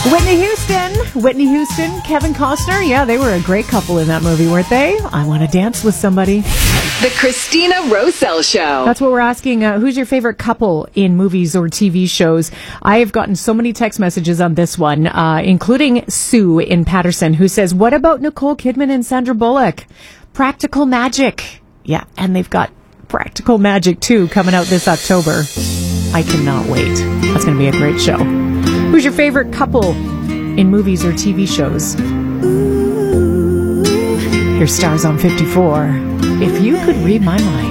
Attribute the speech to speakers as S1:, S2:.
S1: Whitney Houston, Kevin Costner. Yeah, they were a great couple in that movie, weren't they? I Want to Dance with Somebody.
S2: The Christina Rosell Show.
S1: That's what we're asking. Who's your favorite couple in movies or TV shows? I have gotten so many text messages on this one, including Sue in Patterson, who says, what about Nicole Kidman and Sandra Bullock? Practical Magic. Yeah, and they've got Practical Magic 2 coming out this October. I cannot wait. That's going to be a great show. Who's your favorite couple in movies or TV shows? Here's Stars on 54. If You Could Read My Mind.